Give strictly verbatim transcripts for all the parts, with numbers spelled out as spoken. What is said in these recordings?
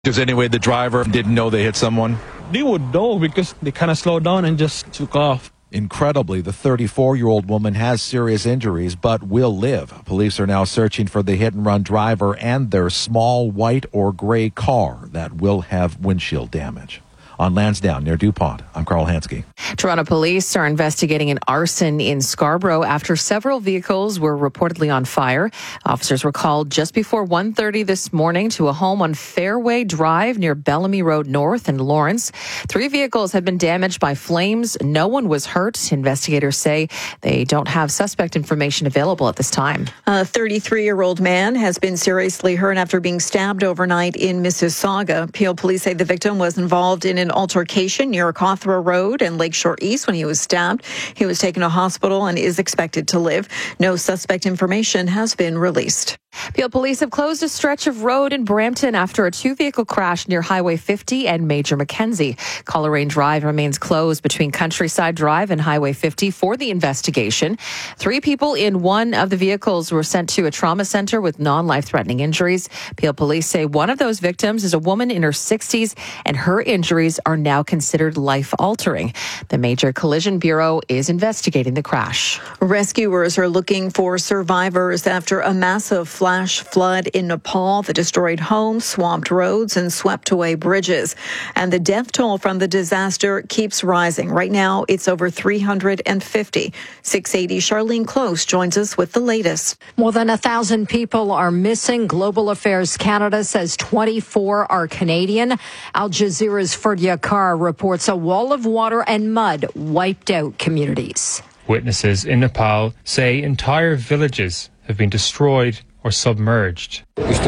Because anyway, the driver didn't know they hit someone? They would know because they kind of slowed down and just took off. Incredibly, the thirty-four-year-old woman has serious injuries but will live. Police are now searching for the hit-and-run driver and their small white or gray car that will have windshield damage. On Lansdowne, near DuPont, I'm Carl Hansky. Toronto police are investigating an arson in Scarborough after several vehicles were reportedly on fire. Officers were called just before one thirty this morning to a home on Fairway Drive near Bellamy Road North in Lawrence. Three vehicles have been damaged by flames. No one was hurt. Investigators say they don't have suspect information available at this time. A thirty-three-year-old man has been seriously hurt after being stabbed overnight in Mississauga. Peel police say the victim was involved in an altercation near Cawthra Road and Lakeshore East when he was stabbed. He was taken to hospital and is expected to live. No suspect information has been released. Peel police have closed a stretch of road in Brampton after a two-vehicle crash near Highway fifty and Major Mackenzie. Coleraine Drive remains closed between Countryside Drive and Highway fifty for the investigation. Three people in one of the vehicles were sent to a trauma center with non-life-threatening injuries. Peel police say one of those victims is a woman in her sixties and her injuries are now considered life-altering. The Major Collision Bureau is investigating the crash. Rescuers are looking for survivors after a massive flash flood in Nepal that destroyed homes, swamped roads, and swept away bridges. And the death toll from the disaster keeps rising. Right now, it's over three hundred fifty. six eighty Charlene Close joins us with the latest. More than a thousand people are missing. Global Affairs Canada says twenty-four are Canadian. Al Jazeera's Ferdia Carr reports a wall of water and mud wiped out communities. Witnesses in Nepal say entire villages have been destroyed or submerged.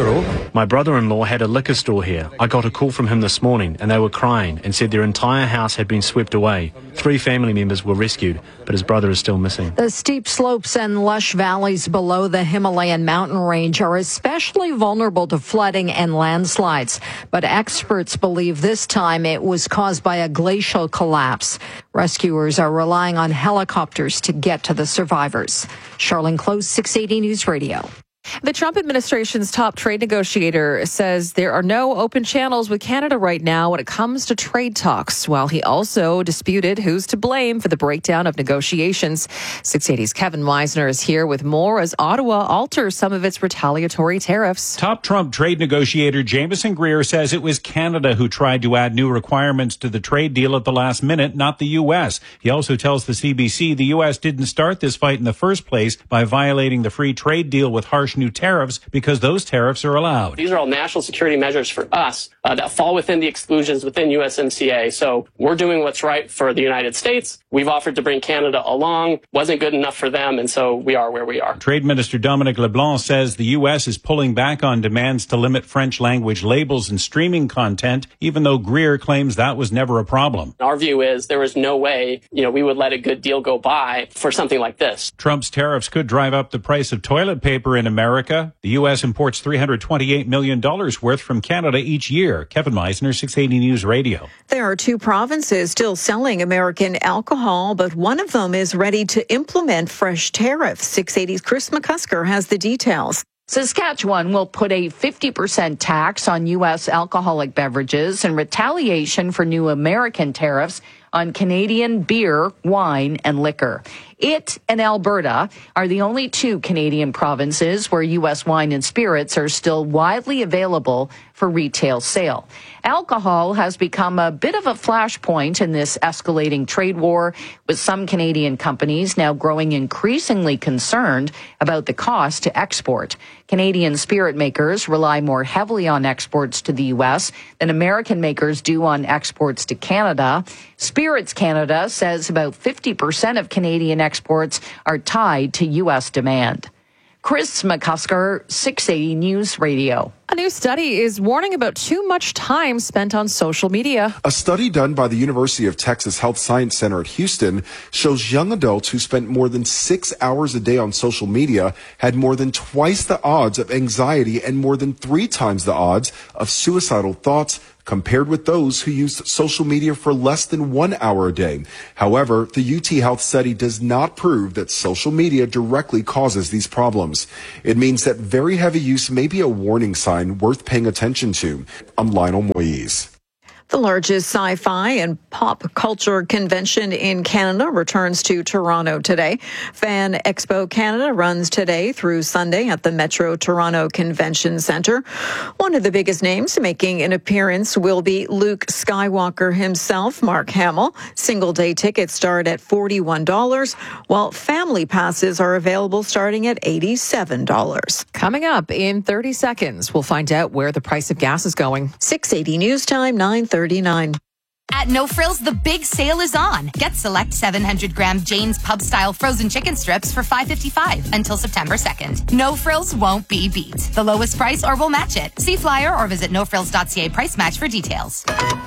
My brother-in-law had a liquor store here. I got a call from him this morning and they were crying and said their entire house had been swept away. Three family members were rescued, but his brother is still missing. The steep slopes and lush valleys below the Himalayan mountain range are especially vulnerable to flooding and landslides. But experts believe this time it was caused by a glacial collapse. Rescuers are relying on helicopters to get to the survivors. Charlene Close, six eighty News Radio. The Trump administration's top trade negotiator says there are no open channels with Canada right now when it comes to trade talks, while he also disputed who's to blame for the breakdown of negotiations. six eighty's Kevin Meisner is here with more as Ottawa alters some of its retaliatory tariffs. Top Trump trade negotiator Jameson Greer says it was Canada who tried to add new requirements to the trade deal at the last minute, not the U S. He also tells the C B C the U S didn't start this fight in the first place by violating the free trade deal with harsh new tariffs because those tariffs are allowed. These are all national security measures for us uh, that fall within the exclusions within U S M C A. So we're doing what's right for the United States. We've offered to bring Canada along. Wasn't good enough for them, and so we are where we are. Trade Minister Dominic LeBlanc says the U S is pulling back on demands to limit French language labels and streaming content, even though Greer claims that was never a problem. Our view is there is no way, you know, we would let a good deal go by for something like this. Trump's tariffs could drive up the price of toilet paper in America. The U S imports three hundred twenty-eight million dollars worth from Canada each year. Kevin Meisner, six eighty News Radio. There are two provinces still selling American alcohol, but one of them is ready to implement fresh tariffs. six eighty's Chris McCusker has the details. Saskatchewan will put a fifty percent tax on U S alcoholic beverages in retaliation for new American tariffs on Canadian beer, wine, and liquor. It and Alberta are the only two Canadian provinces where U S wine and spirits are still widely available for retail sale. Alcohol has become a bit of a flashpoint in this escalating trade war, with some Canadian companies now growing increasingly concerned about the cost to export. Canadian spirit makers rely more heavily on exports to the U S than American makers do on exports to Canada. Spirits Canada says about fifty percent of Canadian exports are tied to U S demand. Chris McCusker, six eighty News Radio. A new study is warning about too much time spent on social media. A study done by the University of Texas Health Science Center at Houston shows young adults who spent more than six hours a day on social media had more than twice the odds of anxiety and more than three times the odds of suicidal thoughts compared with those who used social media for less than one hour a day. However, the U T Health study does not prove that social media directly causes these problems. It means that very heavy use may be a warning sign sign worth paying attention to. I'm Lionel Moise. The largest sci-fi and pop culture convention in Canada returns to Toronto today. Fan Expo Canada runs today through Sunday at the Metro Toronto Convention Centre. One of the biggest names making an appearance will be Luke Skywalker himself, Mark Hamill. Single-day tickets start at forty-one dollars, while family passes are available starting at eighty-seven dollars. Coming up in thirty seconds, we'll find out where the price of gas is going. six eighty News Time, nine thirty-nine. At No Frills, the big sale is on. Get select seven hundred gram Jane's Pub-style frozen chicken strips for five fifty-five until September second. No Frills won't be beat. The lowest price or we'll match it. See flyer or visit no frills dot c a price match for details.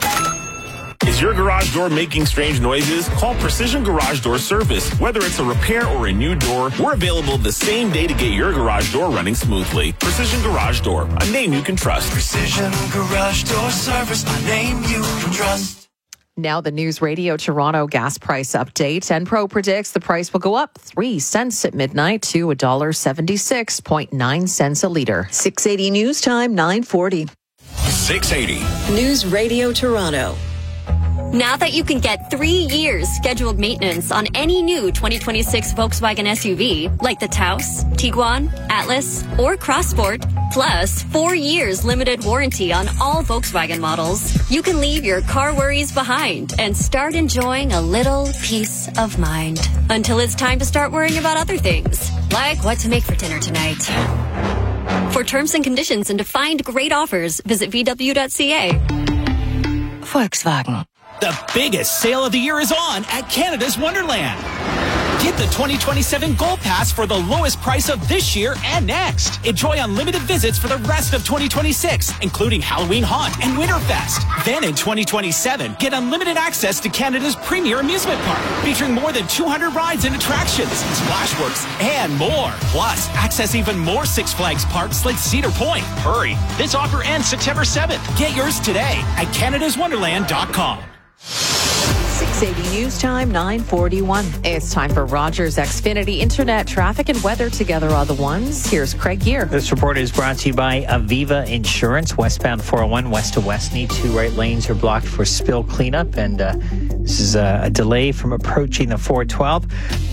Is your garage door making strange noises? Call Precision Garage Door Service. Whether it's a repair or a new door, we're available the same day to get your garage door running smoothly. Precision Garage Door, a name you can trust. Precision Garage Door Service, a name you can trust. Now the News Radio Toronto gas price update. Enpro predicts the price will go up three cents at midnight to one dollar seventy-six point nine cents a litre. six eighty News Time, nine forty. six eighty. News Radio Toronto. Now that you can get three years scheduled maintenance on any new twenty twenty-six Volkswagen S U V, like the Taos, Tiguan, Atlas, or Crossport, plus four years limited warranty on all Volkswagen models, you can leave your car worries behind and start enjoying a little peace of mind. Until it's time to start worrying about other things, like what to make for dinner tonight. For terms and conditions and to find great offers, visit v w dot c a. Volkswagen. The biggest sale of the year is on at Canada's Wonderland. Get the twenty twenty-seven Gold Pass for the lowest price of this year and next. Enjoy unlimited visits for the rest of twenty twenty-six, including Halloween Haunt and Winterfest. Then in twenty twenty-seven, get unlimited access to Canada's premier amusement park, featuring more than two hundred rides and attractions, Splashworks, and more. Plus, access even more Six Flags parks like Cedar Point. Hurry, this offer ends September seventh. Get yours today at canada's wonderland dot com. six eighty News Time, nine forty-one. It's time for Rogers Xfinity Internet traffic and weather together are the ones. Here's Craig Gear. This report is brought to you by Aviva Insurance. Westbound four oh one, west to Westney. Two right lanes are blocked for spill cleanup, and uh, this is a, a delay from approaching the four twelve.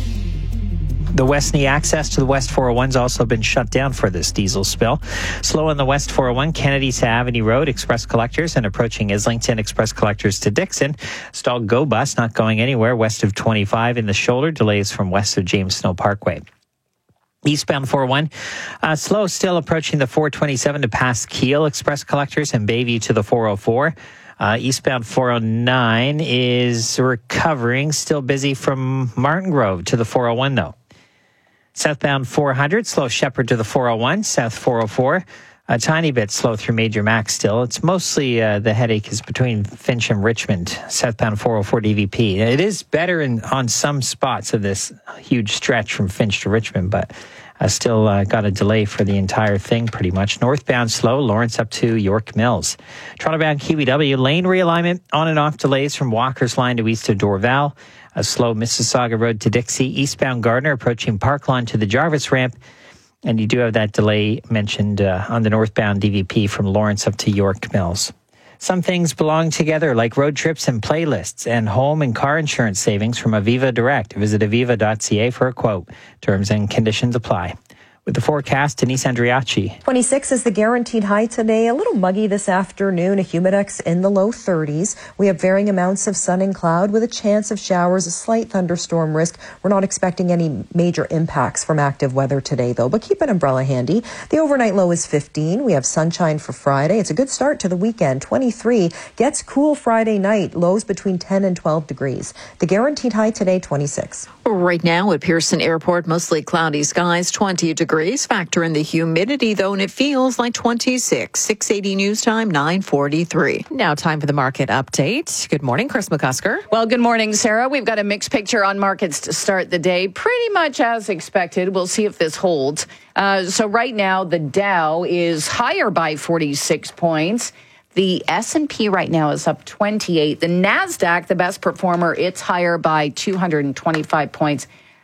The Westney access to the West four oh one has also been shut down for this diesel spill. Slow on the West four oh one, Kennedy to Avenue Road, Express Collectors, and approaching Islington, Express Collectors to Dixon. Stalled Go Bus not going anywhere west of twenty-five in the shoulder. Delays from west of James Snow Parkway. Eastbound four oh one, uh, slow still approaching the four twenty-seven to pass Kiel, Express Collectors, and Bayview to the four oh four. Uh, eastbound four oh nine is recovering, still busy from Martin Grove to the four oh one, though. Southbound four hundred, slow Shepherd to the four oh one, south four oh four. A tiny bit slow through Major Max still. It's mostly uh, the headache is between Finch and Richmond, southbound four oh four D V P. It is better in on some spots of this huge stretch from Finch to Richmond, but uh, still uh, got a delay for the entire thing pretty much. Northbound slow, Lawrence up to York Mills. Toronto-bound Kiwi W, lane realignment on and off delays from Walker's Line to east of Dorval. A slow Mississauga Road to Dixie, eastbound Gardner approaching Park Lawn to the Jarvis ramp. And you do have that delay mentioned uh, on the northbound D V P from Lawrence up to York Mills. Some things belong together, like road trips and playlists and home and car insurance savings from Aviva Direct. Visit aviva dot c a for a quote. Terms and conditions apply. With the forecast, Denise Andriachi. twenty-six is the guaranteed high today. A little muggy this afternoon, a humidex in the low thirties. We have varying amounts of sun and cloud with a chance of showers, a slight thunderstorm risk. We're not expecting any major impacts from active weather today, though, but keep an umbrella handy. The overnight low is fifteen. We have sunshine for Friday. It's a good start to the weekend. twenty-three gets cool Friday night, lows between ten and twelve degrees. The guaranteed high today, twenty-six. Right now at Pearson Airport, mostly cloudy skies, twenty degrees. Factor in the humidity, though, and it feels like twenty-six. six eighty News Time, nine forty-three. Now time for the market update. Good morning, Chris McCusker. Well, good morning, Sarah. We've got a mixed picture on markets to start the day, pretty much as expected. We'll see if this holds. Uh, so right now, the Dow is higher by forty-six points. The S and P right now is up twenty-eight. The NASDAQ, the best performer, it's higher by two hundred twenty-five points.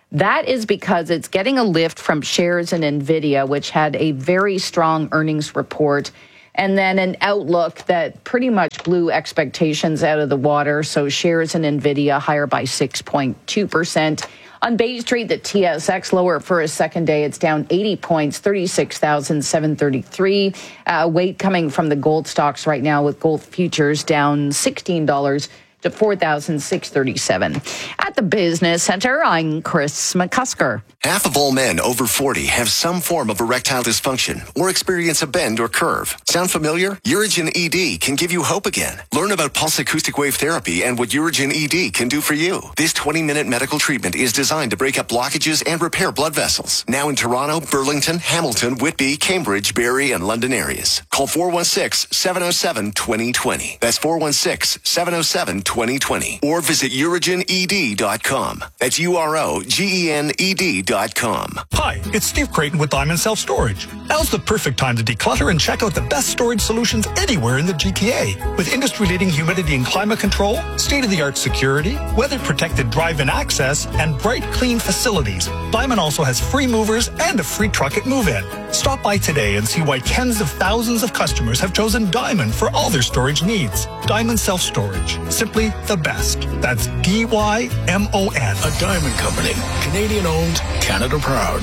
That is because it's getting a lift from shares in NVIDIA, which had a very strong earnings report, and then an outlook that pretty much blew expectations out of the water. So shares in NVIDIA higher by six point two percent. On Bay Street, the T S X lower for a second day. It's down eighty points, thirty-six thousand seven hundred thirty-three. Uh, weight coming from the gold stocks right now, with gold futures down sixteen dollars to four thousand six hundred thirty-seven. At the Business Center, I'm Chris McCusker. Half of all men over forty have some form of erectile dysfunction or experience a bend or curve. Sound familiar? Urigen E D can give you hope again. Learn about pulse acoustic wave therapy and what Urigen E D can do for you. This twenty-minute medical treatment is designed to break up blockages and repair blood vessels. Now in Toronto, Burlington, Hamilton, Whitby, Cambridge, Barrie, and London areas. Call four one six, seven oh seven, two oh two oh. That's four one six, seven oh seven, two oh two oh. Or visit urigen e d dot com. That's U R O G E N E D dot com. Hi, it's Steve Creighton with Diamond Self Storage. Now's the perfect time to declutter and check out the best storage solutions anywhere in the G T A. With industry-leading humidity and climate control, state-of-the-art security, weather-protected drive-in access, and bright, clean facilities, Diamond also has free movers and a free truck at move-in. Stop by today and see why tens of thousands of customers have chosen Diamond for all their storage needs. Diamond Self Storage. Simply the best. That's D Y M O N. A Diamond Company. Canadian-owned, Canada proud.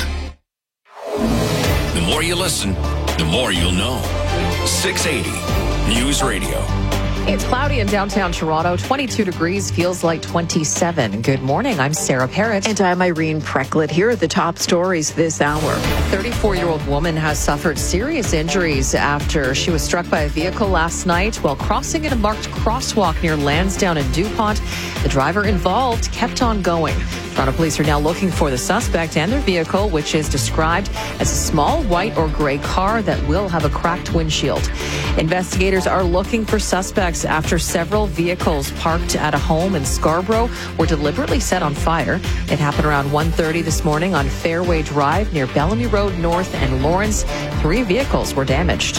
The more you listen, the more you'll know. six eighty News Radio. It's cloudy in downtown Toronto. twenty-two degrees, feels like twenty-seven. Good morning. I'm Sarah Parrott. And I'm Irene Precklett. Here are the top stories this hour. thirty-four-year-old woman has suffered serious injuries after she was struck by a vehicle last night while crossing in a marked crosswalk near Lansdowne and DuPont. The driver involved kept on going. Toronto police are now looking for the suspect and their vehicle, which is described as a small white or gray car that will have a cracked windshield. Investigators are looking for suspects after several vehicles parked at a home in Scarborough were deliberately set on fire. It happened around one thirty this morning on Fairway Drive near Bellamy Road North and Lawrence. Three vehicles were damaged.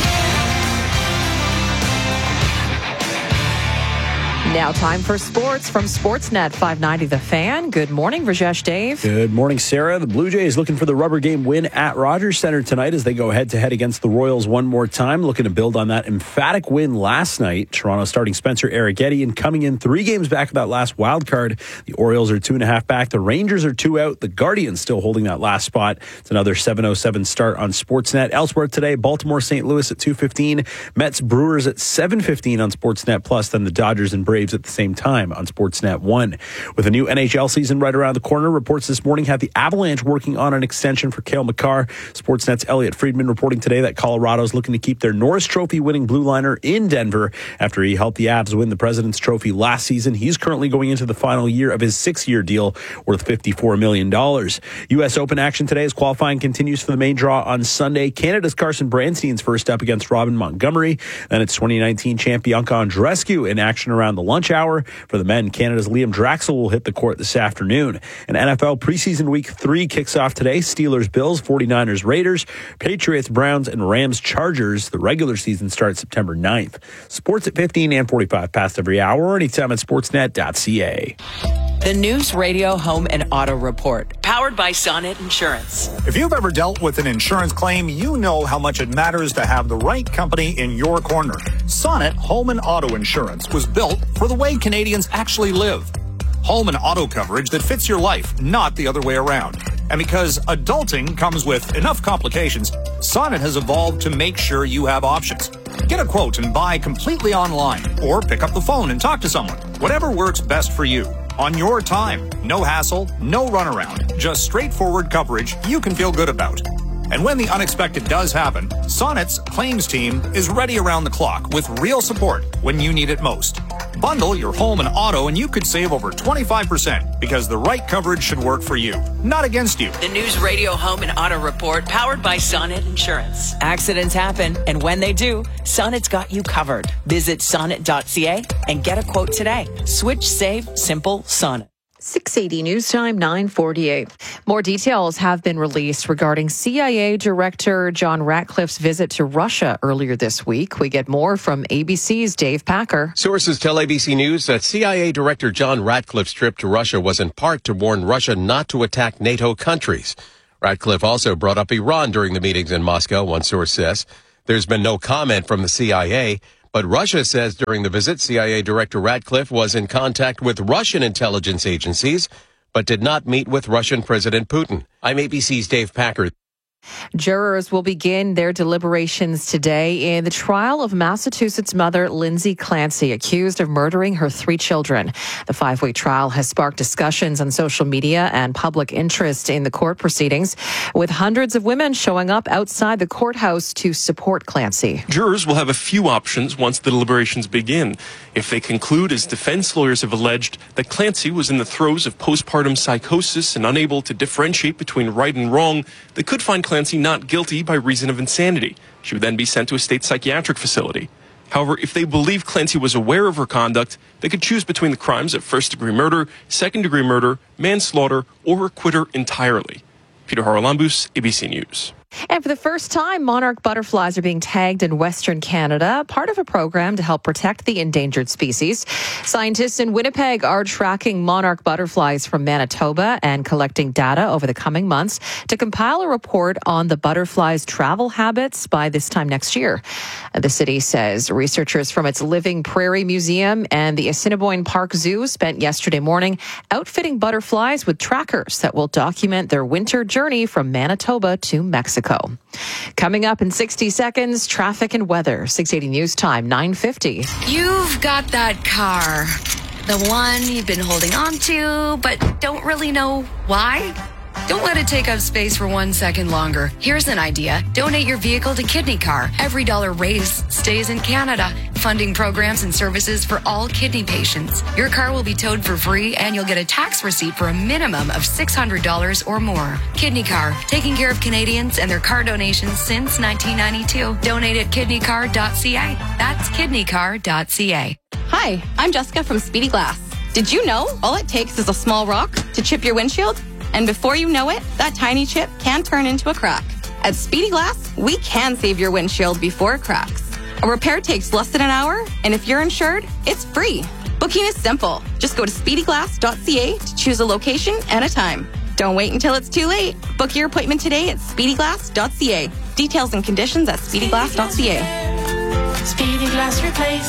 Now time for sports from Sportsnet five ninety The Fan. Good morning, Rajesh Dave. Good morning, Sarah. The Blue Jays looking for the rubber game win at Rogers Centre tonight as they go head-to-head against the Royals one more time, looking to build on that emphatic win last night. Toronto starting Spencer Arrighetti and coming in three games back of that last wild card. The Orioles are two and a half back. The Rangers are two out. The Guardians still holding that last spot. It's another seven oh seven start on Sportsnet. Elsewhere today, Baltimore Saint Louis at two fifteen. Mets Brewers at seven fifteen on Sportsnet Plus. Then the Dodgers and Braves at the same time on Sportsnet one. With a new N H L season right around the corner, reports this morning have the Avalanche working on an extension for Cale Makar. Sportsnet's Elliot Friedman reporting today that Colorado's looking to keep their Norris Trophy winning blue liner in Denver after he helped the Avs win the President's Trophy last season. He's currently going into the final year of his six-year deal worth fifty-four million dollars. U S Open action today as qualifying continues for the main draw on Sunday. Canada's Carson Branstein's first up against Robin Montgomery. Then it's twenty nineteen champ Bianca Andreescu in action around the lunch hour. For the men, Canada's Liam Draxl will hit the court this afternoon. And N F L preseason week three kicks off today. Steelers, Bills, forty-niners, Raiders, Patriots, Browns, and Rams, Chargers. The regular season starts September ninth. Sports at fifteen and forty-five past every hour, or anytime at sportsnet dot c a. The News Radio Home and Auto Report, powered by Sonnet Insurance. If you've ever dealt with an insurance claim, you know how much it matters to have the right company in your corner. Sonnet Home and Auto Insurance was built for the way Canadians actually live. Home and auto coverage that fits your life, not the other way around. And because adulting comes with enough complications, Sonnet has evolved to make sure you have options. Get a quote and buy completely online, or pick up the phone and talk to someone. Whatever works best for you. On your time. No hassle, no runaround. Just straightforward coverage you can feel good about. And when the unexpected does happen, Sonnet's claims team is ready around the clock with real support when you need it most. Bundle your home and auto and you could save over twenty-five percent because the right coverage should work for you, not against you. The News Radio Home and Auto Report, powered by Sonnet Insurance. Accidents happen, and when they do, Sonnet's got you covered. Visit sonnet dot c a and get a quote today. Switch, save, simple, Sonnet. six eighty News Time, nine forty-eight. More details have been released regarding C I A Director John Ratcliffe's visit to Russia earlier this week. We get more from A B C's Dave Packer. Sources tell A B C News that C I A Director John Ratcliffe's trip to Russia was in part to warn Russia not to attack NATO countries. Ratcliffe also brought up Iran during the meetings in Moscow, one source says. There's been no comment from the C I A. But Russia says during the visit, C I A Director Ratcliffe was in contact with Russian intelligence agencies, but did not meet with Russian President Putin. I'm A B C's Dave Packer. Jurors will begin their deliberations today in the trial of Massachusetts mother Lindsay Clancy, accused of murdering her three children. The five-week trial has sparked discussions on social media and public interest in the court proceedings, with hundreds of women showing up outside the courthouse to support Clancy. Jurors will have a few options once the deliberations begin. If they conclude, as defense lawyers have alleged, that Clancy was in the throes of postpartum psychosis and unable to differentiate between right and wrong, they could find Clancy Clancy not guilty by reason of insanity. She would then be sent to a state psychiatric facility. However, if they believe Clancy was aware of her conduct, they could choose between the crimes of first-degree murder, second-degree murder, manslaughter, or acquit her entirely. Peter Haralambous, A B C News. And for the first time, monarch butterflies are being tagged in Western Canada, part of a program to help protect the endangered species. Scientists in Winnipeg are tracking monarch butterflies from Manitoba and collecting data over the coming months to compile a report on the butterflies' travel habits by this time next year. The city says researchers from its Living Prairie Museum and the Assiniboine Park Zoo spent yesterday morning outfitting butterflies with trackers that will document their winter journey from Manitoba to Mexico. Coming up in sixty seconds, traffic and weather. six eighty News Time, nine fifty. You've got that car, the one you've been holding on to, but don't really know why. Don't let it take up space for one second longer. Here's an idea. Donate your vehicle to Kidney Car. Every dollar raised stays in Canada, funding programs and services for all kidney patients. Your car will be towed for free, and you'll get a tax receipt for a minimum of six hundred dollars or more. Kidney Car, taking care of Canadians and their car donations since nineteen ninety-two. Donate at kidney car dot c a. That's kidney car dot c a. Hi, I'm Jessica from Speedy Glass. Did you know all it takes is a small rock to chip your windshield? And before you know it, that tiny chip can turn into a crack. At Speedy Glass, we can save your windshield before it cracks. A repair takes less than an hour, and if you're insured, it's free. Booking is simple. Just go to speedy glass dot c a to choose a location and a time. Don't wait until it's too late. Book your appointment today at speedy glass dot c a. Details and conditions at speedy glass dot c a. Speedy Glass Replace.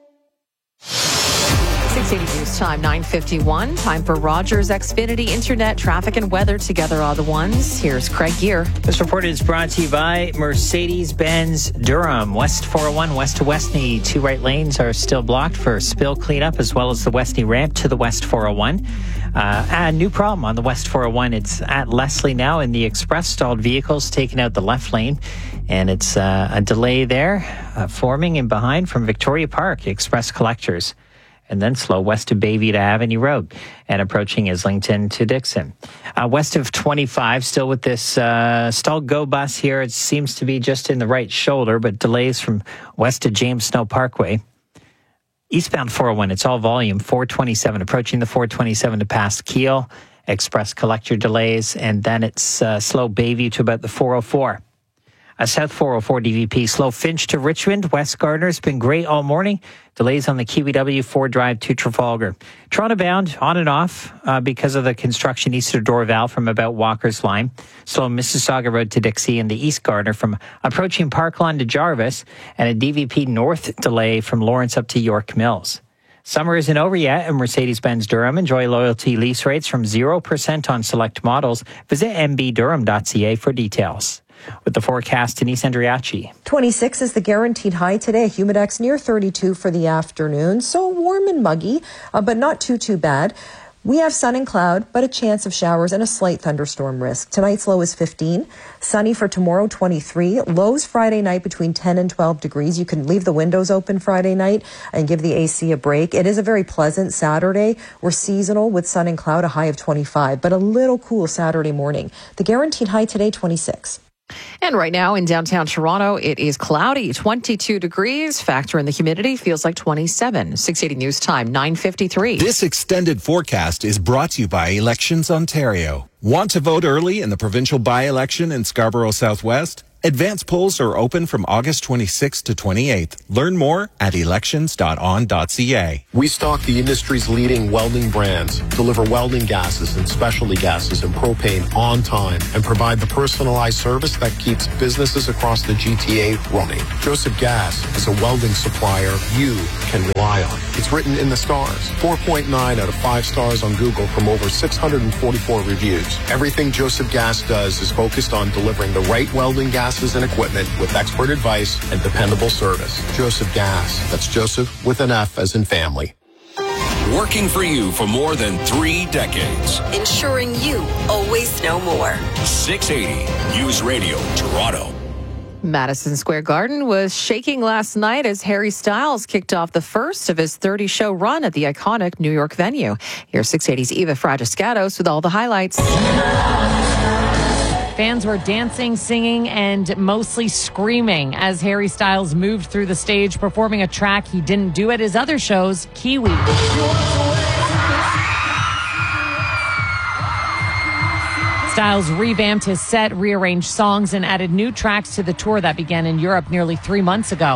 six eighty News Time, nine fifty-one. Time for Rogers Xfinity Internet, traffic and weather. Together are the ones. Here's Craig Gear. This report is brought to you by Mercedes-Benz Durham. West four oh one, west to Westney. Two right lanes are still blocked for spill cleanup, as well as the Westney ramp to the West four oh one. Uh, a new problem on the West four oh one. It's at Leslie now, and the express stalled vehicles taking out the left lane. And it's uh, a delay there uh, forming in behind from Victoria Park, express collectors. And then slow west of Bayview to Avenue Road and approaching Islington to Dixon. Uh, west of twenty-five, still with this uh, stalled GO bus here. It seems to be just in the right shoulder, but delays from west of James Snow Parkway. Eastbound four oh one, it's all volume. four twenty-seven, approaching the four twenty-seven to past Kiel. Express collector delays, and then it's uh, slow Bayview to about the four oh four. A South four oh four D V P, slow Finch to Richmond. West Gardner's been great all morning. Delays on the Kiwi W four Drive to Trafalgar. Toronto bound on and off uh, because of the construction east of Dorval from about Walker's Line. Slow Mississauga Road to Dixie and the East Gardner from approaching Parkland to Jarvis. And a D V P North delay from Lawrence up to York Mills. Summer isn't over yet at Mercedes-Benz Durham. Enjoy loyalty lease rates from zero percent on select models. Visit m b durham dot c a for details. With the forecast, Denise Andriachi. twenty-six is the guaranteed high today. Humidex near thirty-two for the afternoon. So warm and muggy, uh, but not too, too bad. We have sun and cloud, but a chance of showers and a slight thunderstorm risk. Tonight's low is fifteen. Sunny for tomorrow, twenty-three. Lows Friday night between ten and twelve degrees. You can leave the windows open Friday night and give the A C a break. It is a very pleasant Saturday. We're seasonal with sun and cloud, a high of twenty-five, but a little cool Saturday morning. The guaranteed high today, twenty-six. And right now in downtown Toronto, it is cloudy, twenty-two degrees. Factor in the humidity, feels like twenty-seven. six eighty News Time, nine fifty-three. This extended forecast is brought to you by Elections Ontario. Want to vote early in the provincial by-election in Scarborough Southwest? Advance polls are open from August twenty-sixth to twenty-eighth. Learn more at elections dot on dot c a. We stock the industry's leading welding brands, deliver welding gases and specialty gases and propane on time, and provide the personalized service that keeps businesses across the G T A running. Joseph Gas is a welding supplier you can rely on. It's written in the stars. four point nine out of five stars on Google from over six hundred forty-four reviews. Everything Joseph Gas does is focused on delivering the right welding gas and equipment with expert advice and dependable service. Joseph Gas. That's Joseph with an F as in family. Working for you for more than three decades. Ensuring you always know more. six eighty News Radio, Toronto. Madison Square Garden was shaking last night as Harry Styles kicked off the first of his thirty-show run at the iconic New York venue. Here's six eighty's Eva Fragiscatos with all the highlights. Fans were dancing, singing, and mostly screaming as Harry Styles moved through the stage, performing a track he didn't do at his other shows, Kiwi. Styles revamped his set, rearranged songs, and added new tracks to the tour that began in Europe nearly three months ago.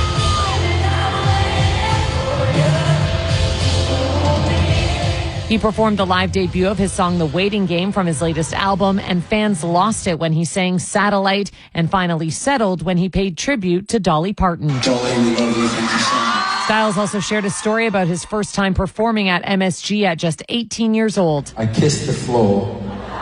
He performed the live debut of his song The Waiting Game from his latest album, and fans lost it when he sang Satellite and finally settled when he paid tribute to Dolly Parton. Dolly, we love you. Thank you so much. Styles also shared a story about his first time performing at M S G at just eighteen years old. I kissed the floor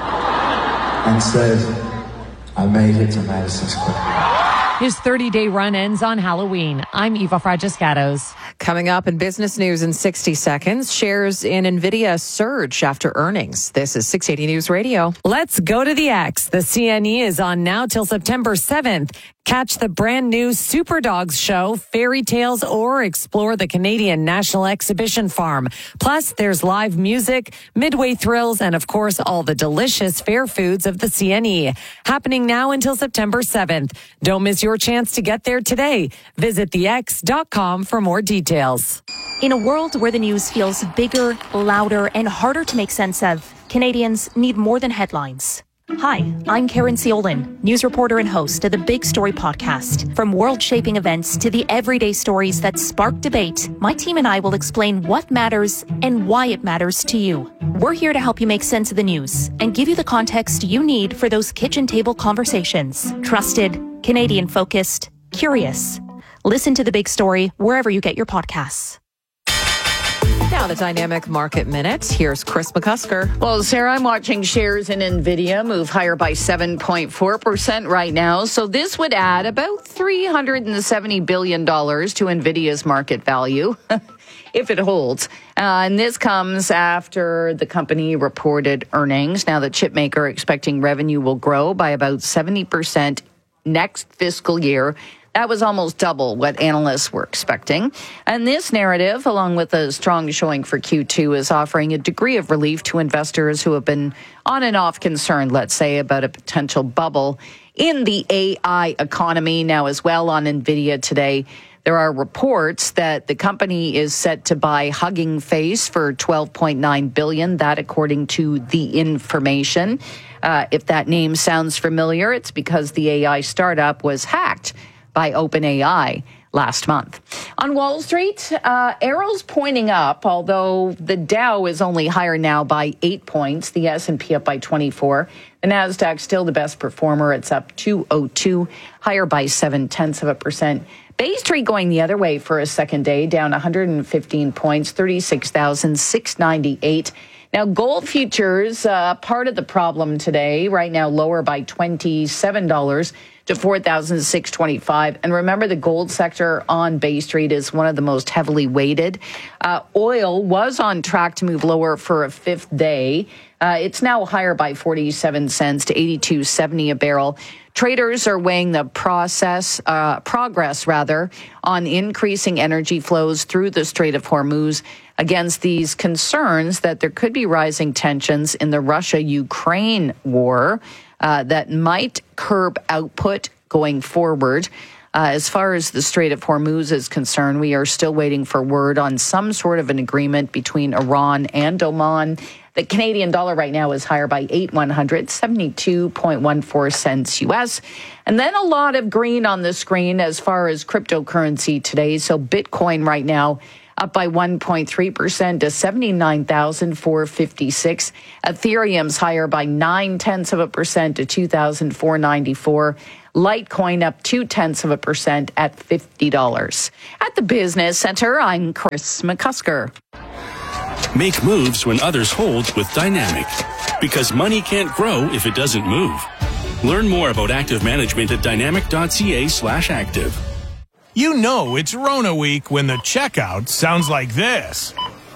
and said, I made it to Madison Square. His thirty-day run ends on Halloween. I'm Eva Fragiscatos. Coming up in business news in sixty seconds, shares in NVIDIA surge after earnings. This is six eighty News Radio. Let's go to the X. The C N E is on now till September seventh. Catch the brand new Super Dogs show, Fairy Tales, or explore the Canadian National Exhibition Farm. Plus, there's live music, midway thrills, and of course, all the delicious fair foods of the C N E. Happening now until September seventh. Don't miss your chance to get there today. Visit the x dot com for more details. In a world where the news feels bigger, louder, and harder to make sense of, Canadians need more than headlines. Hi, I'm Karen Seolin, news reporter and host of the Big Story podcast. From world-shaping events to the everyday stories that spark debate, my team and I will explain what matters and why it matters to you. We're here to help you make sense of the news and give you the context you need for those kitchen table conversations. Trusted, Canadian-focused, curious. Listen to The Big Story wherever you get your podcasts. Now the Dynamic Market Minute. Here's Chris McCusker. Well, Sarah, I'm watching shares in NVIDIA move higher by seven point four percent right now. So this would add about three hundred seventy billion dollars to NVIDIA's market value if it holds. Uh, and this comes after the company reported earnings. Now the chip maker expecting revenue will grow by about seventy percent next fiscal year. That was almost double what analysts were expecting. And this narrative, along with a strong showing for Q two, is offering a degree of relief to investors who have been on and off concerned, let's say, about a potential bubble in the A I economy. Now, as well on NVIDIA today, there are reports that the company is set to buy Hugging Face for twelve point nine billion dollars, that according to The Information. Uh, if that name sounds familiar, it's because the A I startup was hacked by OpenAI last month. On Wall Street, uh, arrows pointing up, although the Dow is only higher now by eight points, the S and P up by twenty-four. The Nasdaq still the best performer. It's up two oh two, higher by seven tenths of a percent. Bay Street going the other way for a second day, down one hundred fifteen points, thirty-six thousand six hundred ninety-eight. Now, gold futures, uh, part of the problem today, right now lower by twenty-seven dollars to four thousand six hundred twenty-five dollars. And remember, the gold sector on Bay Street is one of the most heavily weighted. Uh, oil was on track to move lower for a fifth day. Uh, it's now higher by forty-seven cents to eighty-two seventy a barrel. Traders are weighing the process, uh, progress rather, on increasing energy flows through the Strait of Hormuz against these concerns that there could be rising tensions in the Russia-Ukraine war. uh, that might curb output going forward. Uh, as far as the Strait of Hormuz is concerned, we are still waiting for word on some sort of an agreement between Iran and Oman. The Canadian dollar right now is higher by eight one hundred, seventy-two point one four cents U S. And then a lot of green on the screen as far as cryptocurrency today. So Bitcoin right now up by one point three percent to seventy-nine thousand four hundred fifty-six. Ethereum's higher by nine tenths of a percent to two thousand four hundred ninety-four. Litecoin up two tenths of a percent at fifty dollars. At the Business Center, I'm Chris McCusker. Make moves when others hold with Dynamic. Because money can't grow if it doesn't move. Learn more about active management at dynamic.ca slash active. You know it's Rona week when the checkout sounds like this.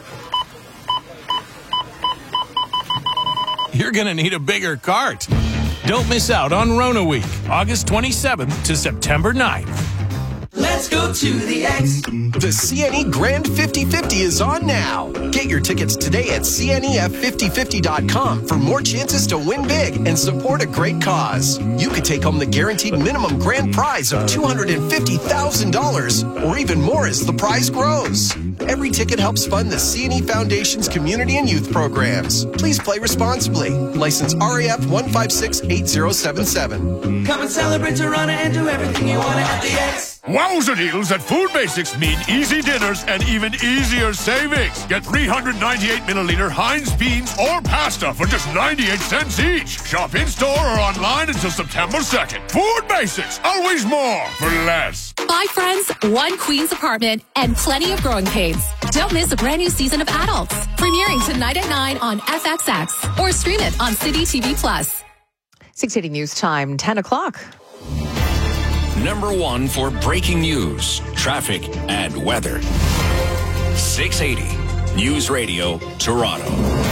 You're going to need a bigger cart. Don't miss out on Rona week, August twenty-seventh to September ninth. Let's go to the X. The C N E Grand fifty fifty is on now. Get your tickets today at C N E F fifty fifty dot com for more chances to win big and support a great cause. You could take home the guaranteed minimum grand prize of two hundred fifty thousand dollars or even more as the prize grows. Every ticket helps fund the C N E Foundation's community and youth programs. Please play responsibly. License R A F one five six eight zero seven seven. Come and celebrate Toronto and do everything you want at the X. Wowza deals at Food Basics mean easy dinners and even easier savings. Get three hundred ninety-eight milliliter Heinz beans or pasta for just ninety-eight cents each. Shop in-store or online until September second. Food Basics, always more for less. Five friends, one Queen's apartment, and plenty of growing pains. Don't miss a brand new season of Adults, premiering tonight at nine on F X X or stream it on City T V Plus. six eighty News Time, ten o'clock. Number one for breaking news, traffic, and weather. six eighty News Radio, Toronto.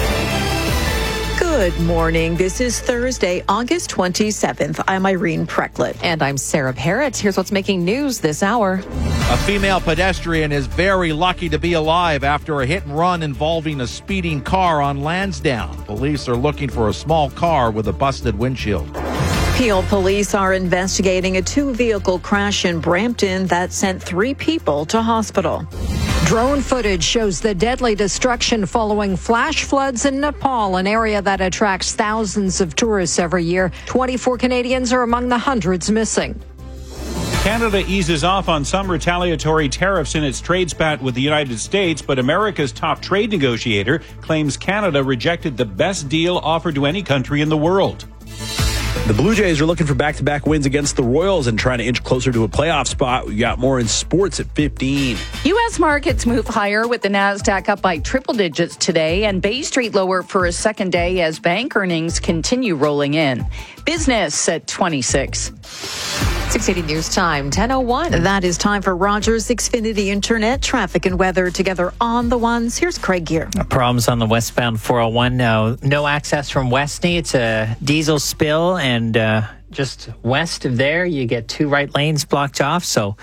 Good morning. This is Thursday, August twenty-seventh. I'm Irene Precklett. And I'm Sarah Parrott. Here's what's making news this hour. A female pedestrian is very lucky to be alive after a hit and run involving a speeding car on Lansdowne. Police are looking for a small car with a busted windshield. Peel police are investigating a two-vehicle crash in Brampton that sent three people to hospital. Drone footage shows the deadly destruction following flash floods in Nepal, an area that attracts thousands of tourists every year. twenty-four Canadians are among the hundreds missing. Canada eases off on some retaliatory tariffs in its trade spat with the United States, but America's top trade negotiator claims Canada rejected the best deal offered to any country in the world. The Blue Jays are looking for back-to-back wins against the Royals and trying to inch closer to a playoff spot. We got more in sports at fifteen. U S markets move higher with the NASDAQ up by triple digits today and Bay Street lower for a second day as bank earnings continue rolling in. Business at twenty-six. six eighty News Time, ten oh one. That is time for Rogers Xfinity Internet, traffic and weather together on the ones. Here's Craig Gear. Problems on the westbound four oh one now. No access from Westney. It's a diesel spill, and uh, just west of there, you get two right lanes blocked off. So,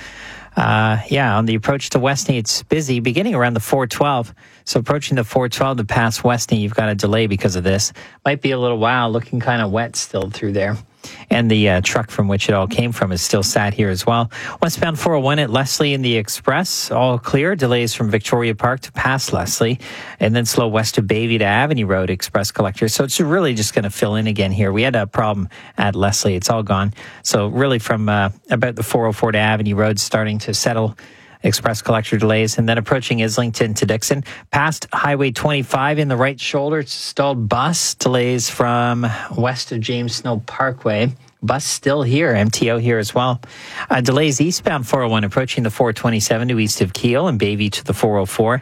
uh, yeah, on the approach to Westney, it's busy beginning around the four twelve. So approaching the four twelve to pass Westney, you've got a delay because of this. Might be a little while, looking kind of wet still through there. And the uh, truck from which it all came from is still sat here as well. Westbound four oh one at Leslie in the Express, all clear. Delays from Victoria Park to past Leslie. And then slow west of Bayview to Avenue Road, Express Collector. So it's really just going to fill in again here. We had a problem at Leslie. It's all gone. So really from uh, about the four oh four to Avenue Road starting to settle. Express Collector delays, and then approaching Islington to Dixon. Past Highway twenty-five in the right shoulder, it's stalled bus. Delays from west of James Snow Parkway. Bus still here, M T O here as well. Uh, delays eastbound four oh one approaching the four twenty-seven to east of Keele and Bayview to the four oh four.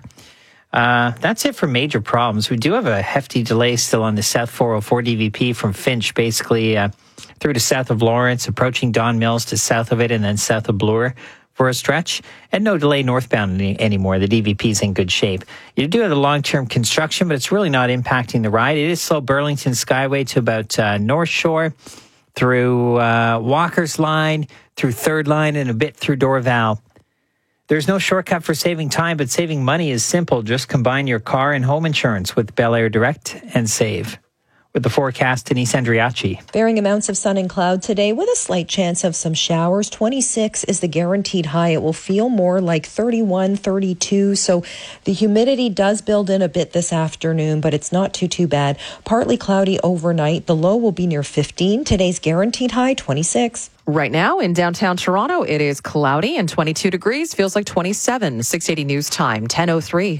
Uh, that's it for major problems. We do have a hefty delay still on the South four oh four D V P from Finch, basically uh, through to south of Lawrence, approaching Don Mills to south of it, and then south of Bloor for a stretch, and no delay northbound any, anymore. The D V P's in good shape. You do have the long-term construction, but it's really not impacting the ride. It is slow Burlington Skyway to about uh, North Shore, through uh, Walker's Line, through Third Line, and a bit through Dorval. There's no shortcut for saving time, but saving money is simple. Just combine your car and home insurance with Bel Air Direct and save. With the forecast, Denise Andriachi. Varying amounts of sun and cloud today with a slight chance of some showers. twenty-six is the guaranteed high. It will feel more like thirty-one, thirty-two. So the humidity does build in a bit this afternoon, but it's not too, too bad. Partly cloudy overnight. The low will be near fifteen. Today's guaranteed high, twenty-six. Right now in downtown Toronto, it is cloudy and twenty-two degrees. Feels like twenty-seven. six eighty News Time, ten oh three.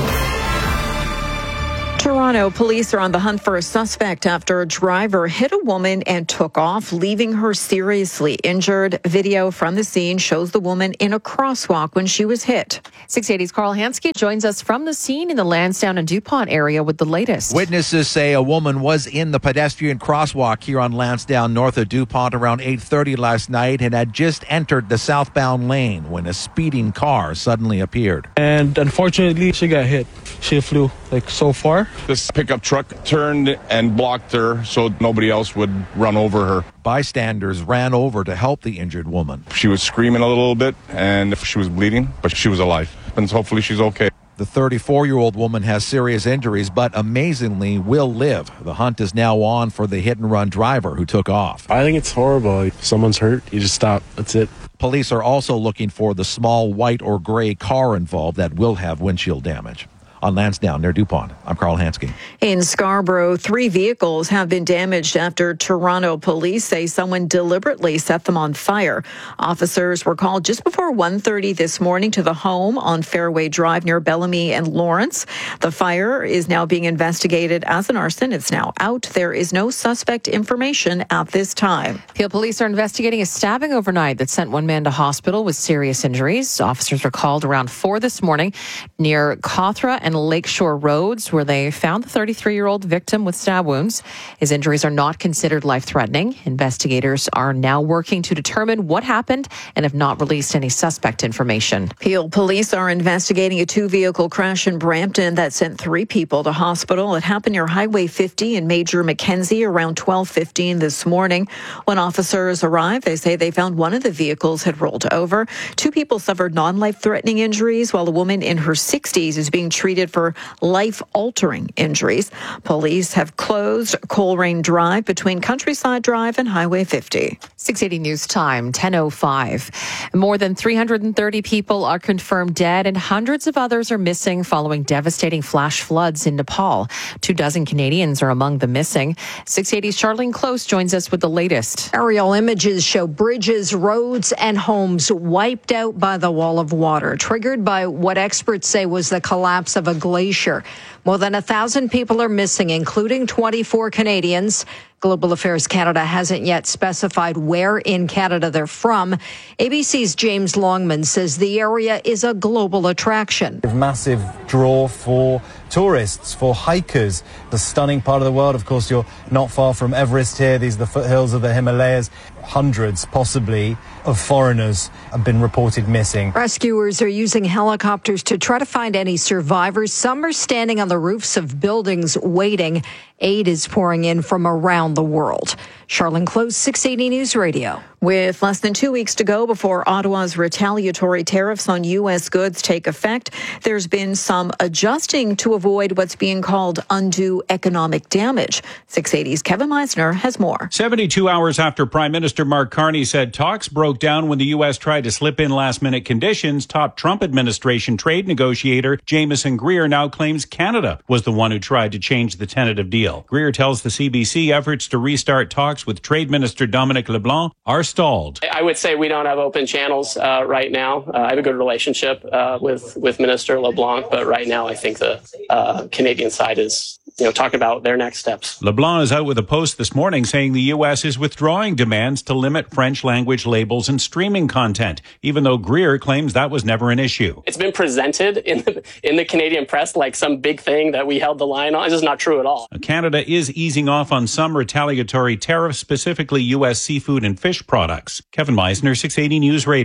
Toronto police are on the hunt for a suspect after a driver hit a woman and took off, leaving her seriously injured. Video from the scene shows the woman in a crosswalk when she was hit. six eighty's Carl Hansky joins us from the scene in the Lansdowne and DuPont area with the latest. Witnesses say a woman was in the pedestrian crosswalk here on Lansdowne north of DuPont around eight thirty last night and had just entered the southbound lane when a speeding car suddenly appeared. And unfortunately, she got hit. She flew like so far. This pickup truck turned and blocked her so nobody else would run over her. Bystanders ran over to help the injured woman. She was screaming a little bit and she was bleeding, but she was alive. And hopefully she's okay. The thirty-four-year-old woman has serious injuries, but amazingly will live. The hunt is now on for the hit-and-run driver who took off. I think it's horrible. If someone's hurt, you just stop. That's it. Police are also looking for the small white or gray car involved that will have windshield damage. On Lansdowne near DuPont, I'm Carl Hansky. In Scarborough, three vehicles have been damaged after Toronto police say someone deliberately set them on fire. Officers were called just before one thirty this morning to the home on Fairway Drive near Bellamy and Lawrence. The fire is now being investigated as an arson. It's now out. There is no suspect information at this time. Peel police are investigating a stabbing overnight that sent one man to hospital with serious injuries. Officers were called around four this morning near Cawthra and Lakeshore Roads, where they found the thirty-three-year-old victim with stab wounds. His injuries are not considered life-threatening. Investigators are now working to determine what happened and have not released any suspect information. Peel police are investigating a two-vehicle crash in Brampton that sent three people to hospital. It happened near Highway fifty in Major Mackenzie around twelve fifteen this morning. When officers arrived, they say they found one of the vehicles had rolled over. Two people suffered non-life-threatening injuries, while a woman in her sixties is being treated for life-altering injuries. Police have closed Coleraine Drive between Countryside Drive and Highway fifty. six eighty News Time, ten oh five. More than three hundred thirty people are confirmed dead and hundreds of others are missing following devastating flash floods in Nepal. Two dozen Canadians are among the missing. six eighty's Charlene Close joins us with the latest. Aerial images show bridges, roads, and homes wiped out by the wall of water, triggered by what experts say was the collapse of a glacier. More than a thousand people are missing, including twenty-four Canadians. Global Affairs Canada hasn't yet specified where in Canada they're from. A B C's James Longman says the area is a global attraction. Massive draw for tourists, for hikers. The stunning part of the world, of course, you're not far from Everest here. These are the foothills of the Himalayas. Hundreds, possibly, of foreigners have been reported missing. Rescuers are using helicopters to try to find any survivors. Some are standing on the roofs of buildings waiting. Aid is pouring in from around the world. Charlene Close, six eighty News Radio. With less than two weeks to go before Ottawa's retaliatory tariffs on U S goods take effect, there's been some adjusting to avoid what's being called undue economic damage. six eighty's Kevin Meisner has more. seventy-two hours after Prime Minister Mark Carney said talks broke down when the U S tried to slip in last-minute conditions, top Trump administration trade negotiator Jameson Greer now claims Canada was the one who tried to change the tentative deal. Greer tells the C B C efforts to restart talks with Trade Minister Dominic LeBlanc are stalled. I would say we don't have open channels uh, right now. Uh, I have a good relationship uh, with, with Minister LeBlanc, but right now I think the uh, Canadian side is you know, talking about their next steps. LeBlanc is out with a post this morning saying the U S is withdrawing demands to limit French language labels and streaming content, even though Greer claims that was never an issue. It's been presented in the, in the Canadian press like some big thing that we held the line on. It's just not true at all. Canada is easing off on some retaliatory tariffs, specifically U S seafood and fish products. Kevin Meisner, six eighty News Radio.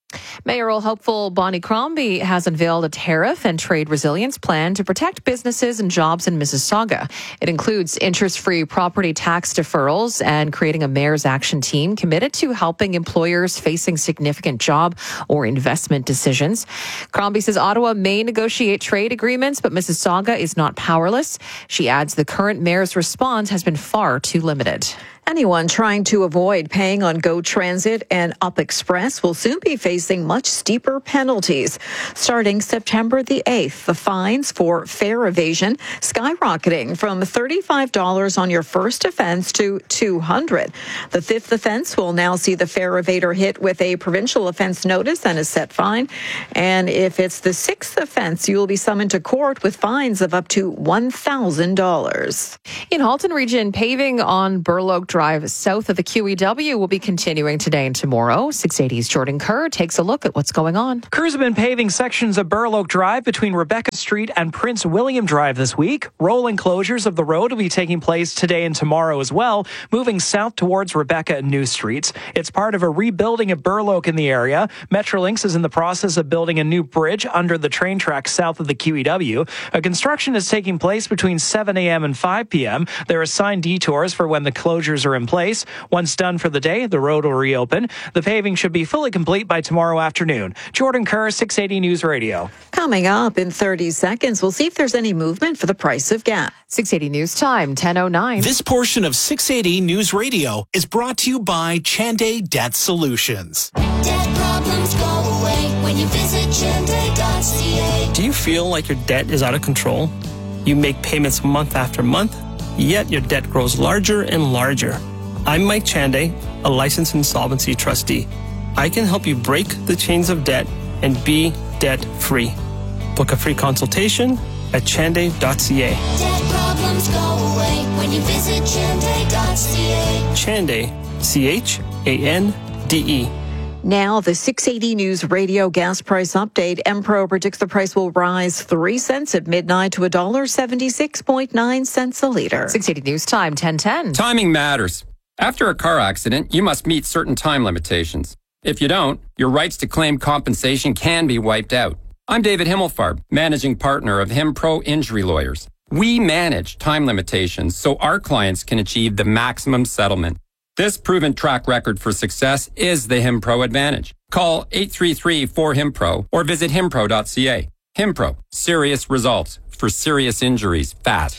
Mayoral hopeful Bonnie Crombie has unveiled a tariff and trade resilience plan to protect businesses and jobs in Mississauga. It includes interest-free property tax deferrals and creating a mayor's action team committed to helping employers facing significant job or investment decisions. Crombie says Ottawa may negotiate trade agreements, but Mississauga is not powerless. She adds the current mayor's response has been far too limited. Anyone trying to avoid paying on Go Transit and Up Express will soon be facing much steeper penalties. Starting September the eighth, the fines for fare evasion skyrocketing from thirty-five dollars on your first offense to two hundred dollars. The fifth offense will now see the fare evader hit with a provincial offense notice and a set fine. And if it's the sixth offense, you will be summoned to court with fines of up to one thousand dollars. In Halton Region, paving on Burloak Drive south of the Q E W will be continuing today and tomorrow. six eighty's Jordan Kerr takes a look at what's going on. Crews have been paving sections of Burloak Drive between Rebecca Street and Prince William Drive this week. Rolling closures of the road will be taking place today and tomorrow as well, moving south towards Rebecca and New Streets. It's part of a rebuilding of Burloak in the area. Metrolinx is in the process of building a new bridge under the train tracks south of the Q E W. A construction is taking place between seven a.m. and five p.m. There are assigned detours for when the closures are in place. Once done for the day, the road will reopen. The paving should be fully complete by tomorrow afternoon. Jordan Kerr, six eighty News Radio. Coming up in thirty seconds, we'll see if there's any movement for the price of gas. six eighty News Time, ten oh nine. This portion of six eighty News Radio is brought to you by Chanday Debt Solutions. Debt problems go away when you visit chanday dot c a. Do you feel like your debt is out of control? You make payments month after month, yet your debt grows larger and larger. I'm Mike Chanday, a licensed insolvency trustee. I can help you break the chains of debt and be debt-free. Book a free consultation at chanday dot c a. Debt problems go away when you visit chanday dot c a. Chanday, C H A N D E. Now, the six eighty News Radio gas price update. Empro predicts the price will rise three cents at midnight to one dollar seventy-six point nine cents a liter. six eighty News Time, ten ten. Timing matters. After a car accident, you must meet certain time limitations. If you don't, your rights to claim compensation can be wiped out. I'm David Himmelfarb, managing partner of HimPro Injury Lawyers. We manage time limitations so our clients can achieve the maximum settlement. This proven track record for success is the HimPro advantage. Call eight three three, four, H I M P R O or visit himpro dot c a. HimPro, serious results for serious injuries fast.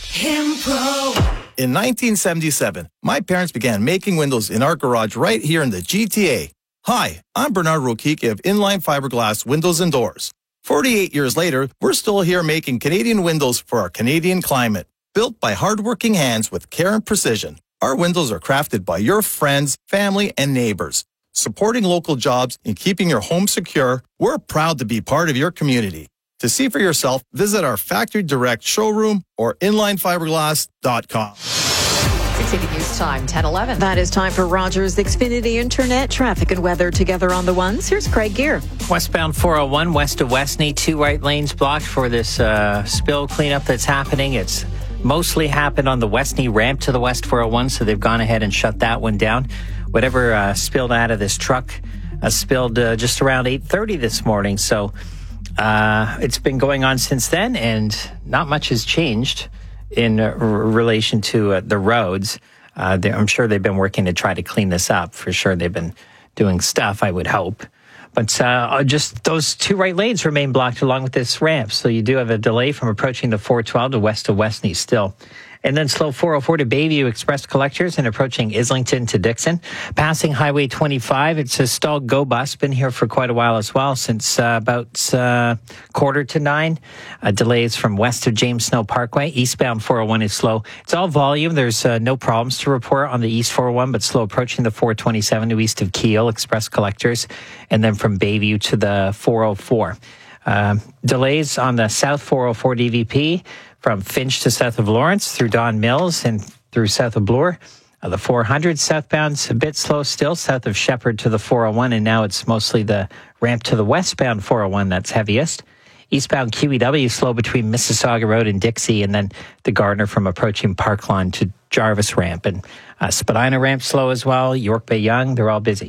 HimPro. In nineteen seventy-seven, my parents began making windows in our garage right here in the G T A. Hi, I'm Bernard Rokike of Inline Fiberglass Windows and Doors. forty-eight years later, we're still here making Canadian windows for our Canadian climate. Built by hardworking hands with care and precision, our windows are crafted by your friends, family, and neighbors. Supporting local jobs and keeping your home secure, we're proud to be part of your community. To see for yourself, visit our Factory Direct showroom or inline fiberglass dot com. six eighty News Time, ten eleven. That is time for Rogers Xfinity Internet traffic and weather together on the ones. Here's Craig Gear. Westbound four oh one, west of Westney, two right lanes blocked for this uh, spill cleanup that's happening. It's mostly happened on the Westney ramp to the west four oh one, so they've gone ahead and shut that one down. Whatever uh, spilled out of this truck uh, spilled uh, just around eight thirty this morning, so uh, it's been going on since then, and not much has changed in uh, r- relation to uh, the roads. Uh, I'm sure they've been working to try to clean this up. For sure, they've been doing stuff, I would hope. But uh, just those two right lanes remain blocked along with this ramp. So you do have a delay from approaching the four twelve to west of Westney still. And then slow four oh four to Bayview Express Collectors and approaching Islington to Dixon. Passing Highway twenty-five, it's a stalled go bus. Been here for quite a while as well, since uh, about uh, quarter to nine. Uh, delays from west of James Snow Parkway. Eastbound four oh one is slow. It's all volume. There's uh, no problems to report on the East four oh one, but slow approaching the four twenty-seven to east of Kiel Express Collectors. And then from Bayview to the four oh four. Uh, delays on the South four oh four D V P. From Finch to south of Lawrence, through Don Mills and through south of Bloor. Uh, the four hundred southbound's a bit slow still, south of Shepherd to the four oh one, and now it's mostly the ramp to the westbound four oh one that's heaviest. Eastbound Q E W slow between Mississauga Road and Dixie, and then the Gardner from approaching Parklawn to Jarvis Ramp. And uh, Spadina Ramp slow as well, York Bay Young, they're all busy.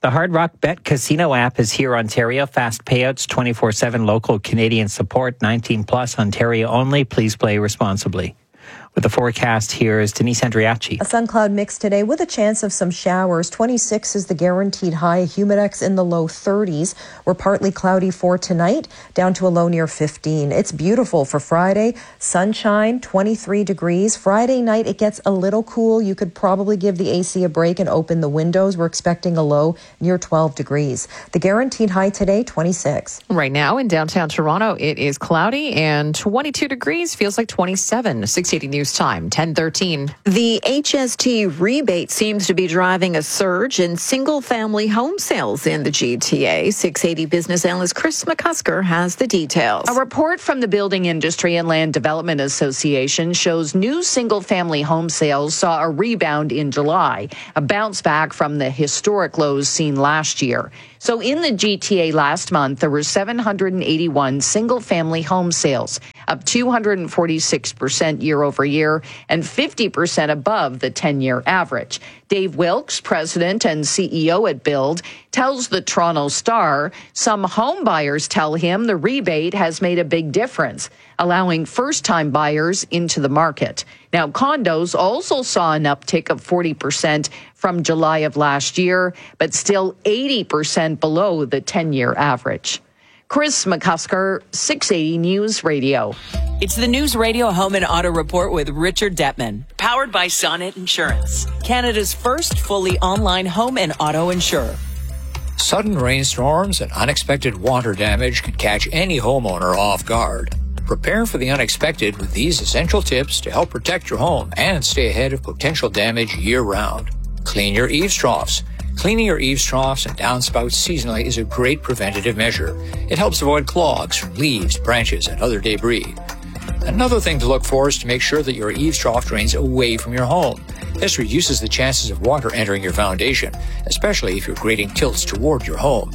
The Hard Rock Bet Casino app is here, Ontario. Fast payouts, twenty-four seven local Canadian support, nineteen plus, Ontario only. Please play responsibly. With the forecast, here is Denise Andriachi. A sun cloud mix today with a chance of some showers. twenty-six is the guaranteed high. Humidex in the low thirties. We're partly cloudy for tonight, down to a low near fifteen. It's beautiful for Friday. Sunshine, twenty-three degrees. Friday night, it gets a little cool. You could probably give the A C a break and open the windows. We're expecting a low near twelve degrees. The guaranteed high today, twenty-six. Right now in downtown Toronto, it is cloudy and twenty-two degrees. Feels like twenty-seven. six eighty News Time, ten thirteen. The H S T rebate seems to be driving a surge in single-family home sales in the G T A. six eighty business analyst Chris McCusker has the details. A report from the Building Industry and Land Development Association shows new single-family home sales saw a rebound in July, a bounce back from the historic lows seen last year. So in the G T A last month, there were seven hundred eighty-one single-family home sales, up two hundred forty-six percent year over year and fifty percent above the ten-year average. Dave Wilkes, president and C E O at Build, tells the Toronto Star some home buyers tell him the rebate has made a big difference, allowing first-time buyers into the market. Now, condos also saw an uptick of forty percent from July of last year, but still eighty percent below the ten-year average. Chris McCusker, six eighty News Radio. It's the News Radio Home and Auto Report with Richard Detman, powered by Sonnet Insurance, Canada's first fully online home and auto insurer. Sudden rainstorms and unexpected water damage can catch any homeowner off guard. Prepare for the unexpected with these essential tips to help protect your home and stay ahead of potential damage year-round. Clean your eaves troughs. Cleaning your eaves troughs and downspouts seasonally is a great preventative measure. It helps avoid clogs from leaves, branches, and other debris. Another thing to look for is to make sure that your eaves trough drains away from your home. This reduces the chances of water entering your foundation, especially if your grading tilts toward your home.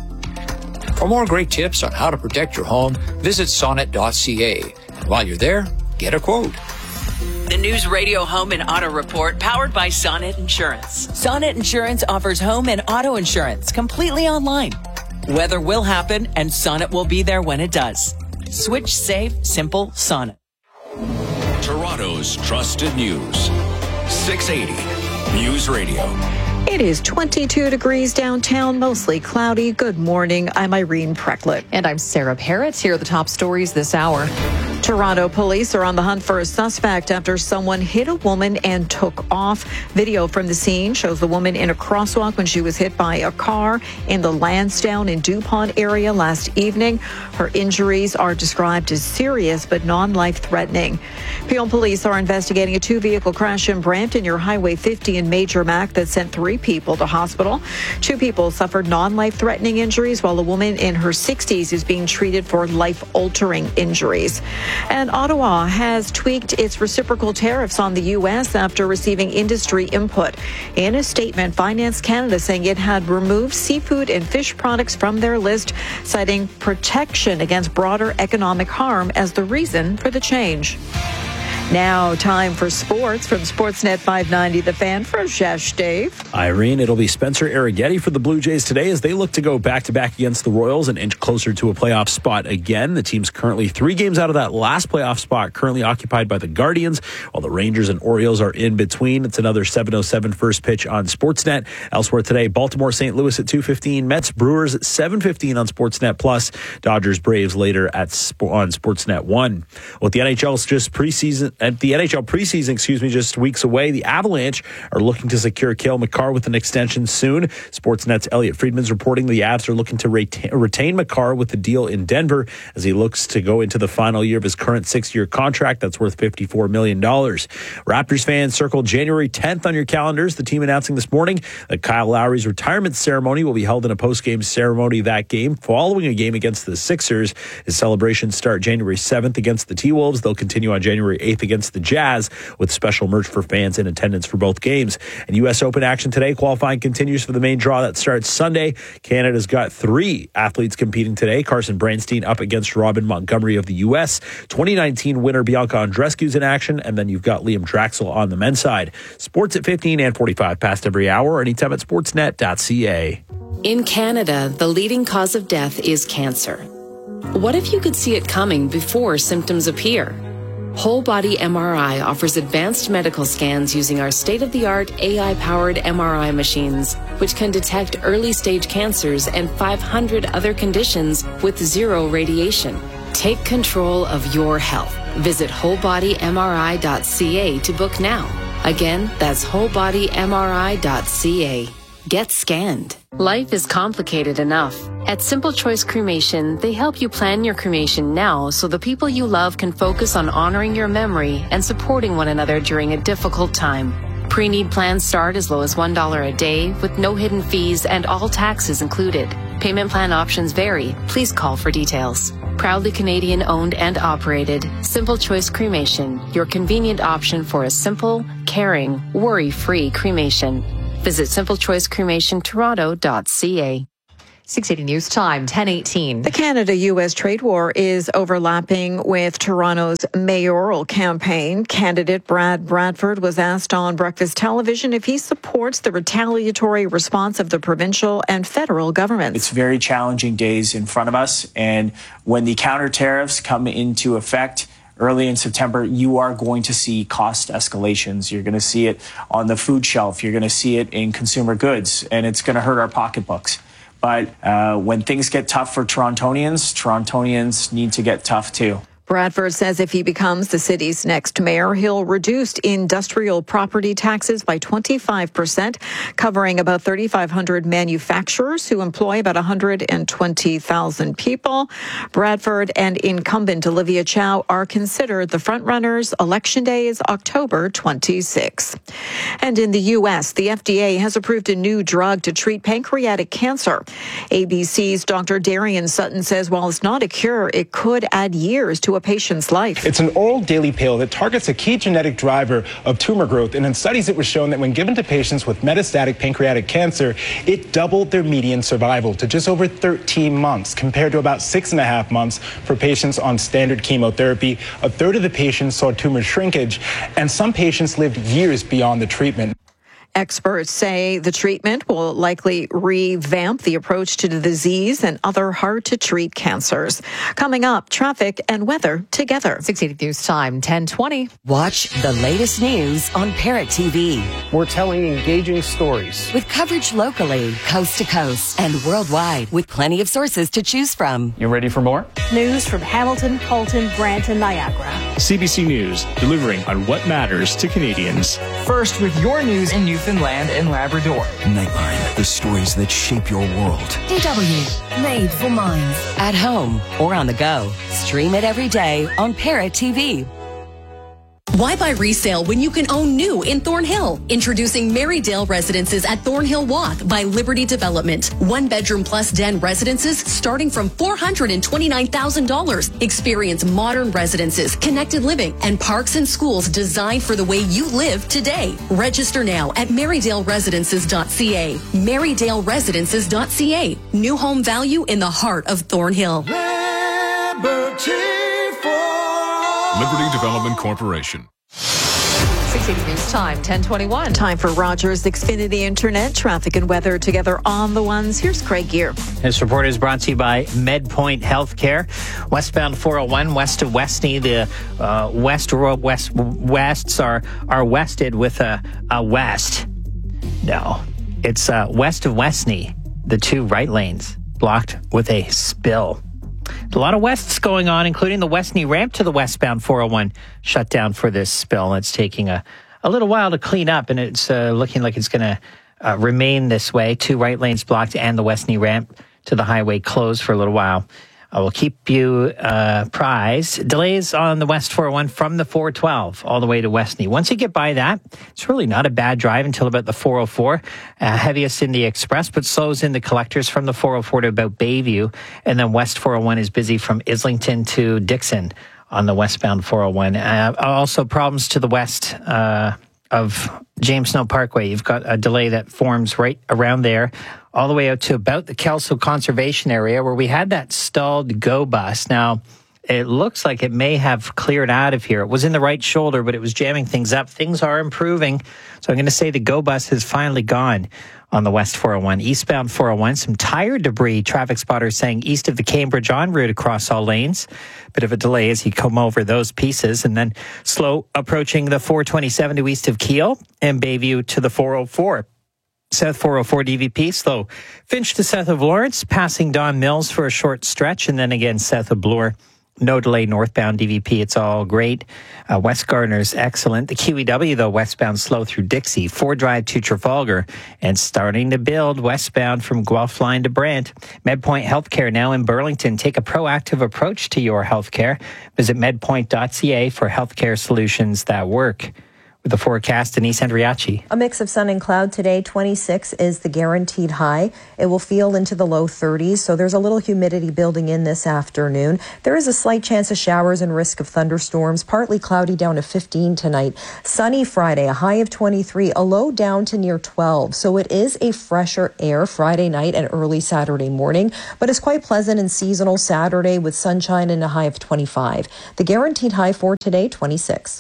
For more great tips on how to protect your home, visit sonnet dot c a. And while you're there, get a quote. The News Radio Home and Auto Report, powered by Sonnet Insurance. Sonnet Insurance offers home and auto insurance completely online. Weather will happen, and Sonnet will be there when it does. Switch safe, simple, Sonnet. Toronto's trusted news. six eighty News Radio. It is twenty-two degrees downtown, mostly cloudy. Good morning. I'm Irene Precklett. And I'm Sarah Parrott. Here are the top stories this hour. Toronto police are on the hunt for a suspect after someone hit a woman and took off. Video from the scene shows the woman in a crosswalk when she was hit by a car in the Lansdowne and DuPont area last evening. Her injuries are described as serious but non-life-threatening. Peel police are investigating a two-vehicle crash in Brampton near Highway fifty in Major Mac that sent three people to hospital. Two people suffered non-life-threatening injuries, while a woman in her sixties is being treated for life-altering injuries. And Ottawa has tweaked its reciprocal tariffs on the U S after receiving industry input. In a statement, Finance Canada saying it had removed seafood and fish products from their list, citing protection against broader economic harm as the reason for the change. Now, time for sports from Sportsnet five ninety, The Fan. For Jesh, Dave. Irene, it'll be Spencer Arrighetti for the Blue Jays today as they look to go back-to-back against the Royals and inch closer to a playoff spot again. The team's currently three games out of that last playoff spot, currently occupied by the Guardians, while the Rangers and Orioles are in between. It's another seven oh seven first pitch on Sportsnet. Elsewhere today, Baltimore Saint Louis at two fifteen, Mets Brewers at seven fifteen on Sportsnet Plus, Dodgers Braves later at on Sportsnet one. Well, the N H L's just preseason At the N H L preseason, excuse me, just weeks away, the Avalanche are looking to secure Cale Makar with an extension soon. Sportsnet's Elliot Friedman's reporting the Avs are looking to retain, retain Makar with the deal in Denver as he looks to go into the final year of his current six-year contract that's worth fifty-four million dollars. Raptors fans, circle January tenth on your calendars. The team announcing this morning that Kyle Lowry's retirement ceremony will be held in a post-game ceremony that game following a game against the Sixers. His celebrations start January seventh against the T-Wolves. They'll continue on January eighth against the Jazz with special merch for fans in attendance for both games. And U S Open action today. Qualifying continues for the main draw that starts Sunday. Canada's got three athletes competing today. Carson Branstein up against Robin Montgomery of the U S. twenty nineteen winner Bianca Andreescu's in action. And then you've got Liam Draxel on the men's side. Sports at fifteen and forty-five past every hour. Anytime at sportsnet dot c a. In Canada, the leading cause of death is cancer. What if you could see it coming before symptoms appear? Whole Body M R I offers advanced medical scans using our state-of-the-art A I-powered M R I machines, which can detect early-stage cancers and five hundred other conditions with zero radiation. Take control of your health. Visit whole body M R I dot C A to book now. Again, that's whole body M R I dot C A. Get scanned. Life is complicated enough. At Simple Choice Cremation, they help you plan your cremation now so the people you love can focus on honoring your memory and supporting one another during a difficult time. Pre-need plans start as low as one dollar a day with no hidden fees and all taxes included. Payment plan options vary. Please call for details. Proudly Canadian owned and operated, Simple Choice Cremation, your convenient option for a simple, caring, worry-free cremation. Visit simple choice cremation toronto dot C A. six eighty News Time, ten eighteen. The Canada-U S trade war is overlapping with Toronto's mayoral campaign. Candidate Brad Bradford was asked on Breakfast Television if he supports the retaliatory response of the provincial and federal governments. It's very challenging days in front of us, and when the counter tariffs come into effect early in September, you are going to see cost escalations. You're going to see it on the food shelf. You're going to see it in consumer goods, and it's going to hurt our pocketbooks. But uh, when things get tough for Torontonians, Torontonians need to get tough too. Bradford says if he becomes the city's next mayor, he'll reduce industrial property taxes by twenty-five percent, covering about thirty-five hundred manufacturers who employ about one hundred twenty thousand people. Bradford and incumbent Olivia Chow are considered the frontrunners. Election day is October twenty-sixth. And in the U S, the F D A has approved a new drug to treat pancreatic cancer. A B C's Doctor Darian Sutton says while it's not a cure, it could add years to a patient's life. It's an oral daily pill that targets a key genetic driver of tumor growth, and in studies it was shown that when given to patients with metastatic pancreatic cancer, it doubled their median survival to just over thirteen months, compared to about six and a half months for patients on standard chemotherapy. A third of the patients saw tumor shrinkage, and some patients lived years beyond the treatment. Experts say the treatment will likely revamp the approach to the disease and other hard-to-treat cancers. Coming up, traffic and weather together. six eighty News Time, ten twenty. Watch the latest news on Parrot T V. We're telling engaging stories. With coverage locally, coast to coast, and worldwide, with plenty of sources to choose from. You ready for more? News from Hamilton, Colton, Brant, and Niagara. C B C News, delivering on what matters to Canadians. First with your news in Newfoundland and Labrador. Nightline, the stories that shape your world. D W, made for minds. At home or on the go. Stream it every day on Parrot T V. Why buy resale when you can own new in Thornhill? Introducing Marydale Residences at Thornhill Walk by Liberty Development. One bedroom plus den residences starting from four hundred twenty-nine thousand dollars. Experience modern residences, connected living, and parks and schools designed for the way you live today. Register now at marydale residences dot c a. marydale residences dot c a. New home value in the heart of Thornhill. Liberty Liberty Development Corporation. six eighty News Time, ten twenty-one. Time for Rogers Xfinity Internet, traffic and weather together on the ones. Here's Craig Gear. This report is brought to you by MedPoint Healthcare. Westbound four oh one west of Westney. The uh, west road west wests are are wested with a, a west. No, it's uh, west of Westney. The two right lanes blocked with a spill. A lot of wests going on, including the Westney ramp to the westbound four oh one shut down for this spill. It's taking a, a little while to clean up, and it's uh, looking like it's going to uh, remain this way. Two right lanes blocked and the Westney ramp to the highway closed for a little while. I will keep you uh, apprised. Delays on the West four oh one from the four twelve all the way to Westney. Once you get by that, it's really not a bad drive until about the four oh four. Uh, heaviest in the express, but slows in the collectors from the four oh four to about Bayview. And then West four oh one is busy from Islington to Dixon on the westbound four oh one. Uh, also problems to the west uh, of James Snow Parkway. You've got a delay that forms right around there, all the way out to about the Kelso Conservation Area, where we had that stalled GO bus. Now, it looks like it may have cleared out of here. It was in the right shoulder, but it was jamming things up. Things are improving. So I'm going to say the go bus has finally gone on the West four oh one. Eastbound four oh one, some tire debris. Traffic spotters saying east of the Cambridge en route across all lanes. Bit of a delay as you come over those pieces. And then slow approaching the four twenty-seven to east of Kiel and Bayview to the four oh four. South four oh four D V P, slow. Finch to south of Lawrence, passing Don Mills for a short stretch. And then again, south of Bloor. No delay northbound D V P. It's all great. Uh, West Gardner's excellent. The Q E W, though, westbound slow through Dixie. Ford Drive to Trafalgar. And starting to build westbound from Guelph Line to Brant. MedPoint Healthcare now in Burlington. Take a proactive approach to your healthcare. Visit medpoint dot c a for healthcare solutions that work. With the forecast, Denise Andriachi. A mix of sun and cloud today. twenty-six is the guaranteed high. It will feel into the low thirties, so there's a little humidity building in this afternoon. There is a slight chance of showers and risk of thunderstorms. Partly cloudy down to fifteen tonight. Sunny Friday, a high of twenty-three, a low down to near twelve. So it is a fresher air Friday night and early Saturday morning, but it's quite pleasant and seasonal Saturday with sunshine and a high of twenty-five. The guaranteed high for today, twenty-six.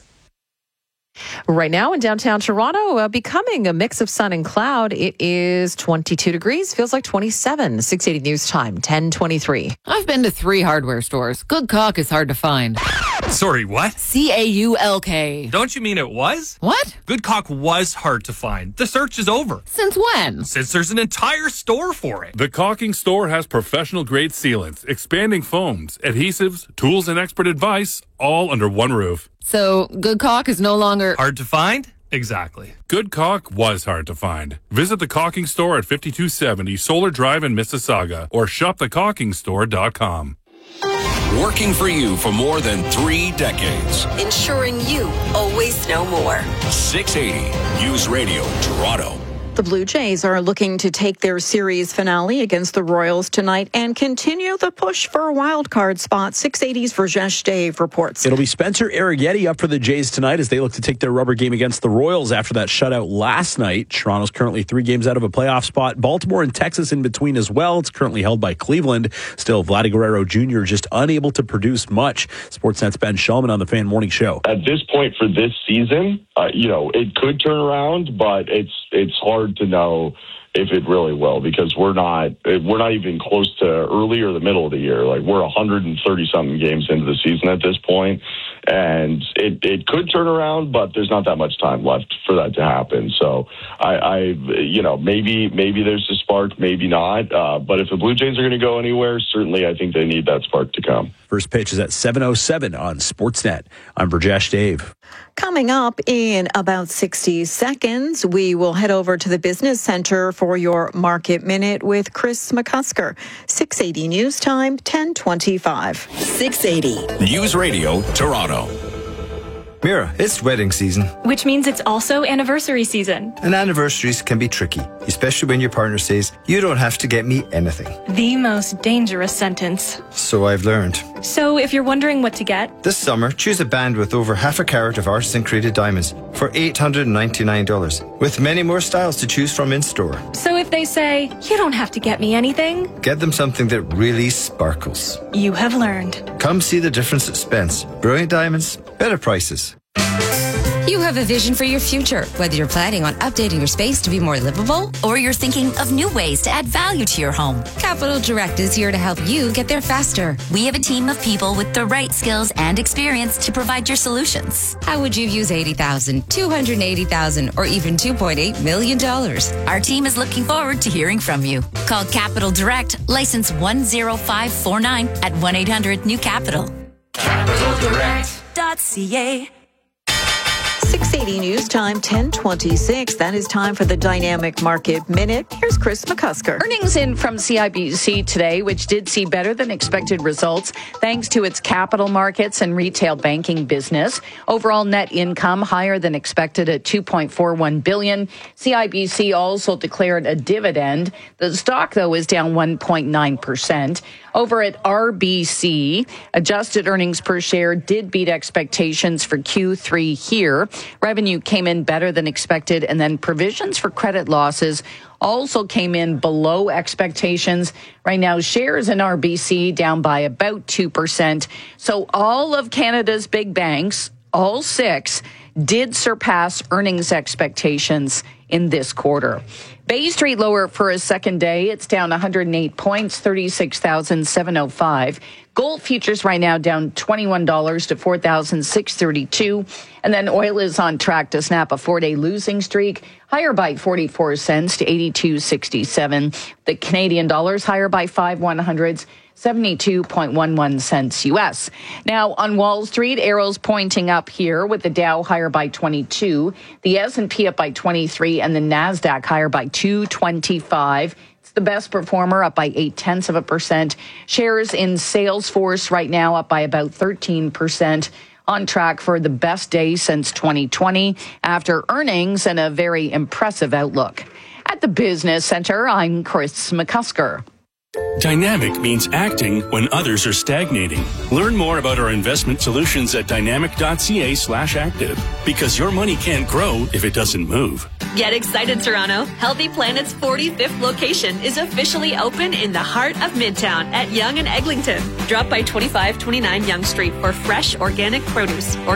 Right now in downtown Toronto, uh, becoming a mix of sun and cloud. It is twenty-two degrees, feels like twenty-seven. six eighty News Time, ten twenty-three. I've been to three hardware stores. Good caulk is hard to find. Sorry, what? C A U L K. Don't you mean it was? What? Good caulk was hard to find. The search is over. Since when? Since there's an entire store for it. The Caulking Store has professional-grade sealants, expanding foams, adhesives, tools, and expert advice, all under one roof. So, good caulk is no longer... hard to find? Exactly. Good caulk was hard to find. Visit the Caulking Store at fifty-two seventy Solar Drive in Mississauga or shop the caulking store dot com. Working for you for more than three decades. Ensuring you always know more. six eighty News Radio Toronto. The Blue Jays are looking to take their series finale against the Royals tonight and continue the push for a wild card spot. six eighty's Rajesh Dave reports. It'll be Spencer Arrighetti up for the Jays tonight as they look to take their rubber game against the Royals after that shutout last night. Toronto's currently three games out of a playoff spot. Baltimore and Texas in between as well. It's currently held by Cleveland. Still, Vladdy Guerrero Junior just unable to produce much. Sportsnet's Ben Shulman on the Fan Morning Show. At this point for this season, uh, you know, it could turn around, but it's it's hard to know if it really will, because we're not we're not even close to early or the middle of the year. Like, we're one hundred thirty something games into the season at this point, and it, it could turn around, but there's not that much time left for that to happen. So I, I you know, maybe maybe there's a spark, maybe not. Uh, but if the Blue Jays are going to go anywhere, certainly I think they need that spark to come. First pitch is at seven oh seven on Sportsnet. I'm Rajesh Dave. Coming up in about sixty seconds, we will head over to the Business Center for your Market Minute with Chris McCusker. six eighty News Time, ten twenty-five. six eighty News Radio Toronto. Mira, it's wedding season. Which means it's also anniversary season. And anniversaries can be tricky, especially when your partner says, "You don't have to get me anything." The most dangerous sentence. So I've learned. So if you're wondering what to get, this summer, choose a band with over half a carat of artisan-created diamonds for eight hundred ninety-nine dollars, with many more styles to choose from in-store. So if they say, "You don't have to get me anything," get them something that really sparkles. You have learned. Come see the difference at Spence. Brilliant diamonds, better prices. You have a vision for your future, whether you're planning on updating your space to be more livable or you're thinking of new ways to add value to your home. Capital Direct is here to help you get there faster. We have a team of people with the right skills and experience to provide your solutions. How would you use eighty thousand dollars, two hundred eighty thousand dollars, or even two point eight million dollars? Our team is looking forward to hearing from you. Call Capital Direct, license one zero five four nine at one eight hundred new capital. capital direct dot c a. six eighty News Time, ten twenty-six. That is time for the Dynamic Market Minute. Here's Chris McCusker. Earnings in from C I B C today, which did see better than expected results thanks to its capital markets and retail banking business. Overall net income higher than expected at two point four one billion dollars. C I B C also declared a dividend. The stock, though, is down one point nine percent. Over at R B C, adjusted earnings per share did beat expectations for Q three here. Revenue came in better than expected, and then provisions for credit losses also came in below expectations. Right now, shares in R B C down by about two percent. So all of Canada's big banks, all six, did surpass earnings expectations in this quarter. Bay Street lower for a second day. It's down one hundred eight points, thirty-six thousand seven hundred five. Gold futures right now down twenty-one dollars to four thousand six hundred thirty-two. And then oil is on track to snap a four-day losing streak, higher by forty-four cents to eighty-two sixty-seven. The Canadian dollar's higher by five one hundredths, seventy-two point one one cents U S. Now, on Wall Street, arrows pointing up here with the Dow higher by twenty-two, the S and P up by twenty-three, and the NASDAQ higher by two twenty-five. It's the best performer, up by eight tenths of a percent. Shares in Salesforce right now up by about thirteen percent. On track for the best day since twenty twenty after earnings and a very impressive outlook. At the Business Center, I'm Chris McCusker. Dynamic means acting when others are stagnating. Learn more about our investment solutions at dynamic.ca slash active, because your money can't grow if it doesn't move. Get excited, Toronto. Healthy Planet's forty-fifth location is officially open in the heart of Midtown at Yonge and Eglinton. Drop by twenty-five twenty-nine Yonge Street for fresh organic produce. Or